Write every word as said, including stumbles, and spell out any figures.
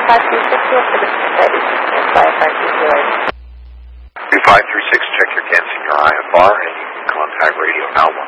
five three six, you have to the five five three zero. two five three six, check your Gansinger I F R, and you can contact Radio Now one.